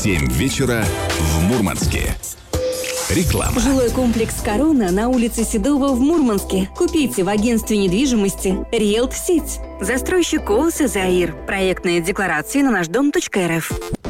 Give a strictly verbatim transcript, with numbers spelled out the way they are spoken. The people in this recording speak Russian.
семь вечера в Мурманске. Реклама. Жилой комплекс «Корона» на улице Седова в Мурманске. Купите в агентстве недвижимости «Риэлт Сеть». Застройщик ООО «Заир». Проектные декларации на наш дом точка эр эф.